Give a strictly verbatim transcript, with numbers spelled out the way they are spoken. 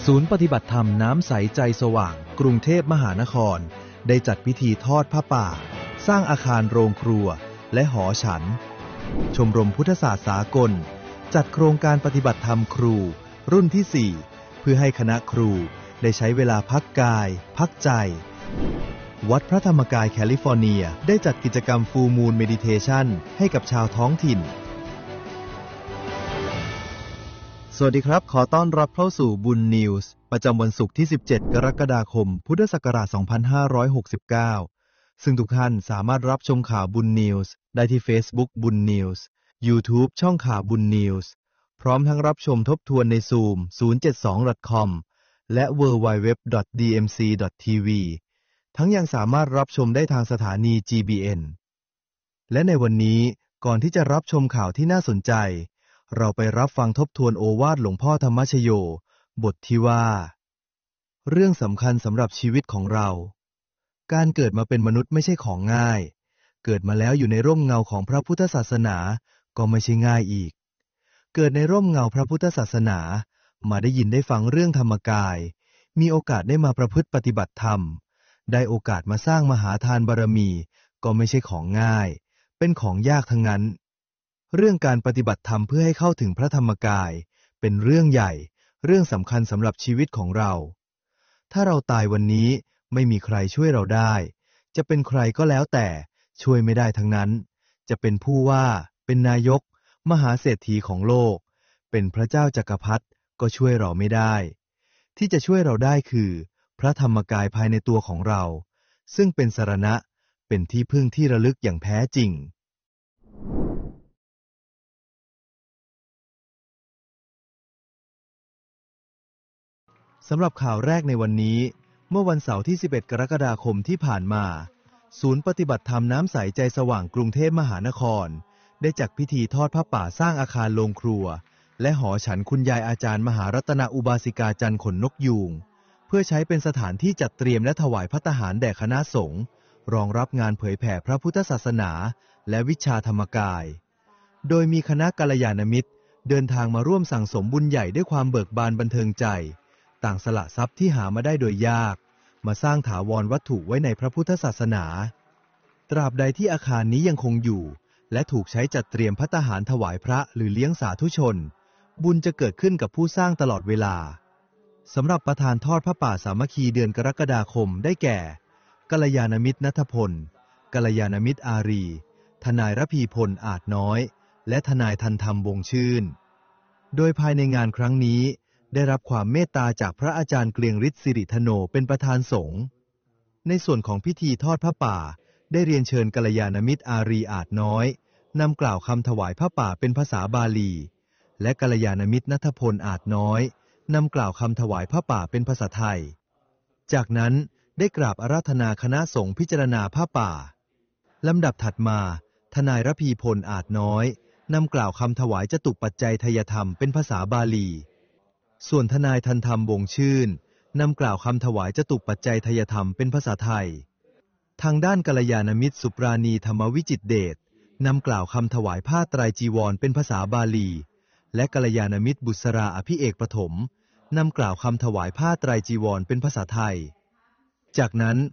ศูนย์ปฏิบัติธรรมน้ำใสใจสว่างกรุงเทพมหานครได้จัดพิธีทอดผ้าป่าสร้างอาคารโรงครัวและหอฉันชมรมพุทธศาสตร์สากลจัดโครงการปฏิบัติธรรมครูรุ่นที่สี่เพื่อให้คณะครูได้ใช้เวลาพักกายพักใจวัดพระธรรมกายแคลิฟอร์เนียได้จัดกิจกรรมฟูลมูนเมดิเทชันให้กับชาวท้องถิ่นสวัสดีครับขอต้อนรับเข้าสู่บุญนิวส์ประจำวันศุกร์ที่สิบเจ็ดกรกฎาคมพุทธศักราชสองพันห้าร้อยหกสิบเก้าซึ่งทุกท่านสามารถรับชมข่าวบุญนิวส์ได้ที่ Facebook บุญนิวส์ YouTube ช่องข่าวบุญนิวส์พร้อมทั้งรับชมทบทวนใน Zoom ศูนย์ เจ็ด สอง ดอท คอม และ ดับเบิลยู ดับเบิลยู ดับเบิลยู ดอท ดี เอ็ม ซี ดอท ที วี ทั้งยังสามารถรับชมได้ทางสถานี จี บี เอ็น และในวันนี้ก่อนที่จะรับชมข่าวที่น่าสนใจเราไปรับฟังทบทวนโอวาทหลวงพ่อธรรมชโยบทที่ว่าเรื่องสำคัญสำหรับชีวิตของเราการเกิดมาเป็นมนุษย์ไม่ใช่ของง่ายเกิดมาแล้วอยู่ในร่มเงาของพระพุทธศาสนาก็ไม่ใช่ง่ายอีกเกิดในร่มเงาพระพุทธศาสนามาได้ยินได้ฟังเรื่องธรรมกายมีโอกาสได้มาประพฤติปฏิบัติธรรมได้โอกาสมาสร้างมหาทานบารมีก็ไม่ใช่ของง่ายเป็นของยากทั้งนั้นเรื่องการปฏิบัติธรรมเพื่อให้เข้าถึงพระธรรมกายเป็นเรื่องใหญ่เรื่องสำคัญสำหรับชีวิตของเราถ้าเราตายวันนี้ไม่มีใครช่วยเราได้จะเป็นใครก็แล้วแต่ช่วยไม่ได้ทั้งนั้นจะเป็นผู้ว่าเป็นนายกมหาเศรษฐีของโลกเป็นพระเจ้าจักรพรรดิก็ช่วยเราไม่ได้ที่จะช่วยเราได้คือพระธรรมกายภายในตัวของเราซึ่งเป็นสรณะเป็นที่พึ่งที่ระลึกอย่างแท้จริงสำหรับข่าวแรกในวันนี้เมื่อวันเสาร์ที่สิบเอ็ดกรกฎาคมที่ผ่านมาศูนย์ปฏิบัติธรรมน้ำใสใจสว่างกรุงเทพมหานครได้จัดพิธีทอดผ้าป่าสร้างอาคารโรงครัวและหอฉันคุณยายอาจารย์มหารัตนอุบาสิกาจันทร์ขนนกยูงเพื่อใช้เป็นสถานที่จัดเตรียมและถวายภัตตาหารแด่คณะสงฆ์รองรับงานเผยแผ่พระพุทธศาสนาและวิชาธรรมกายโดยมีคณะกัลยาณมิตรเดินทางมาร่วมสั่งสมบุญใหญ่ด้วยความเบิกบานบันเทิงใจต่างสละทรัพย์ที่หามาได้โดยยากมาสร้างถาวรวัตถุไว้ในพระพุทธศาสนาตราบใดที่อาคารนี้ยังคงอยู่และถูกใช้จัดเตรียมภัตตาหารถวายพระหรือเลี้ยงสาธุชนบุญจะเกิดขึ้นกับผู้สร้างตลอดเวลาสำหรับประธานทอดพระป่าสามัคคีเดือนกรกฎาคมได้แก่กัลยาณมิตรณัฐพลกัลยาณมิตรอารีทนายระพีพลอาจน้อยและทนายทันธรรมวงชื่นโดยภายในงานครั้งนี้ได้รับความเมตตาจากพระอาจารย์เกลียงฤทธิ์สิริธโนเป็นประธานสงฆ์ในส่วนของพิธีทอดผ้าป่าได้เรียนเชิญกัลยาณมิตรอารีอาจน้อยนำกล่าวคำถวายผ้าป่าเป็นภาษาบาลีและกัลยาณมิตรณัฐพลอาจน้อยนำกล่าวคำถวายผ้าป่าเป็นภาษาไทยจากนั้นได้กราบอาราธนาคณะสงฆ์พิจารณาผ้าป่าลำดับถัดมาทนายระพีพลอาจน้อยนำกล่าวคำถวายจตุปัจจัยทายธรรมเป็นภาษาบาลีส่วนทนายทันธรรมวงชื่นนำกล่าวคำถวายจตุปัจจัยทายธรรมเป็นภาษาไทยทางด้านกัลยาณมิตรสุปราณีธรรมวิจิตรเดชนำกล่าวคำถวายผ้าไตรจีวรเป็นภาษาบาลีและกัลยาณมิตรบุษราอภิเอกประถมนำกล่าวคำถวายผ้าไตรจีวรเป็นภาษาไทยจากนั้น